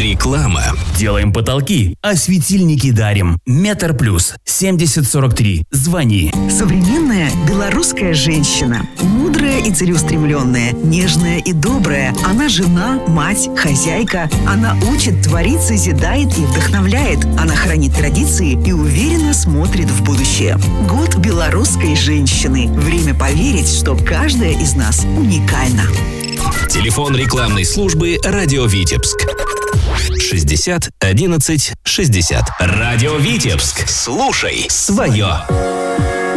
Реклама. Делаем потолки, а светильники дарим. Метр плюс 7043. Звони. Современная белорусская женщина. Мудрая и целеустремленная, нежная и добрая. Она жена, мать, хозяйка. Она учит, творит, созидает и вдохновляет. Она хранит традиции и уверенно смотрит в будущее. Год белорусской женщины. Время поверить, что каждая из нас уникальна. Телефон рекламной службы «Радио Витебск». 60 11 60. Радио Витебск. Слушай свое.